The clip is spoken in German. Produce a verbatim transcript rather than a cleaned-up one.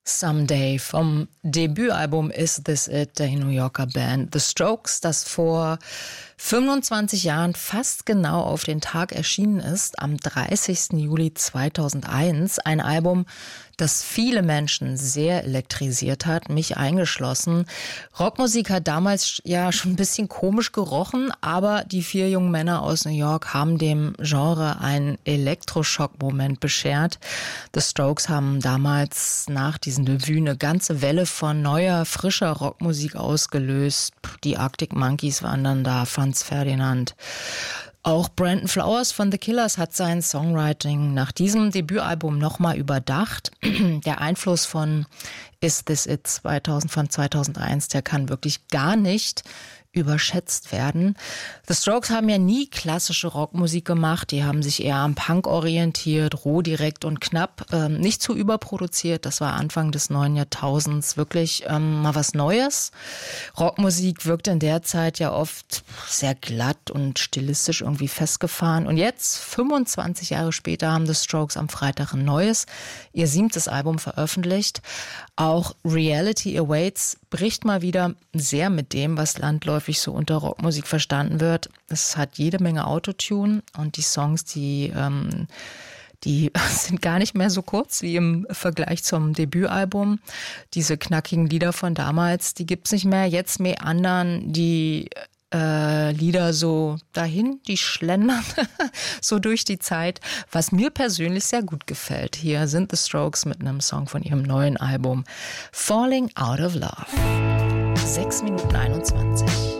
Someday vom Debütalbum Is This It der New Yorker Band The Strokes, das vor fünfundzwanzig Jahren fast genau auf den Tag erschienen ist, am dreißigsten Juli zweitausendeins. Ein Album, das viele Menschen sehr elektrisiert hat, mich eingeschlossen. Rockmusik hat damals ja schon ein bisschen komisch gerochen, aber die vier jungen Männer aus New York haben dem Genre einen Elektroschock-Moment beschert. The Strokes haben damals nach diesem Debüt eine ganze Welle von neuer, frischer Rockmusik ausgelöst. Die Arctic Monkeys waren dann da, Franz Ferdinand. Auch Brandon Flowers von The Killers hat sein Songwriting nach diesem Debütalbum nochmal überdacht. Der Einfluss von Is This It zweitausend, von zweitausendeins, der kann wirklich gar nicht überschätzt werden. The Strokes haben ja nie klassische Rockmusik gemacht, die haben sich eher am Punk orientiert, roh, direkt und knapp, ähm, nicht zu überproduziert. Das war Anfang des neuen Jahrtausends wirklich ähm, mal was Neues. Rockmusik wirkte in der Zeit ja oft sehr glatt und stilistisch irgendwie festgefahren. Und jetzt, fünfundzwanzig Jahre später, haben The Strokes am Freitag ein neues, ihr siebtes Album veröffentlicht. Auch Reality Awaits bricht mal wieder sehr mit dem, was landläufig so unter Rockmusik verstanden wird. Es hat jede Menge Autotune und die Songs, die, ähm, die sind gar nicht mehr so kurz wie im Vergleich zum Debütalbum. Diese knackigen Lieder von damals, die gibt's nicht mehr. Jetzt meandern die Äh, Lieder so dahin, die schlendern so durch die Zeit, was mir persönlich sehr gut gefällt. Hier sind The Strokes mit einem Song von ihrem neuen Album Falling Out of Love. sechs Minuten einundzwanzig.